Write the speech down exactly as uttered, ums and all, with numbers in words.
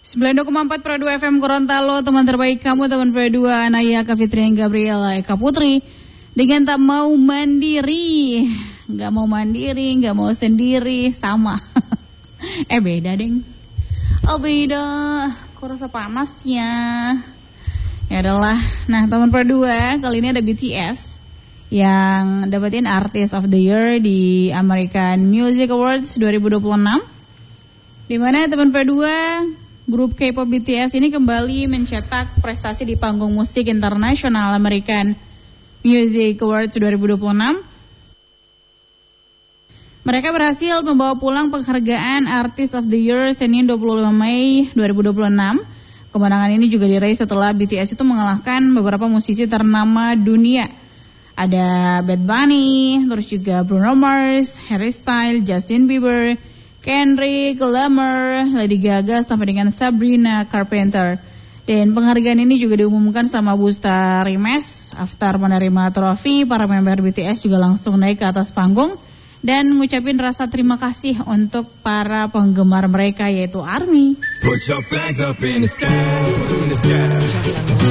sembilan puluh koma empat Pro dua F M Gorontalo, teman terbaik kamu, teman Pro dua Anaya, Kak Fitri, Gabriela, Eka Putri. Dengan tak mau mandiri, nggak mau mandiri, nggak mau sendiri, sama. eh beda deng. Oh beda, kok rasa panas ya. Ya adalah, nah teman Pro dua kali ini ada B T S yang dapetin Artist of the Year di American Music Awards dua ribu dua puluh enam. Di mana teman Pro dua grup K-pop B T S ini kembali mencetak prestasi di panggung musik internasional American Music Awards dua ribu dua puluh enam. Mereka berhasil membawa pulang penghargaan Artist of the Year Senin dua puluh lima Mei dua ribu dua puluh enam. Kemenangan ini juga diraih setelah B T S itu mengalahkan beberapa musisi ternama dunia. Ada Bad Bunny, terus juga Bruno Mars, Harry Styles, Justin Bieber, Kendrick Lamar, Lady Gaga, sampai dengan Sabrina Carpenter. Dan penghargaan ini juga diumumkan sama Busta Rhymes. After menerima trofi, para member B T S juga langsung naik ke atas panggung dan ngucapin rasa terima kasih untuk para penggemar mereka, yaitu ARMY. Put your flags up in the sky, in the sky.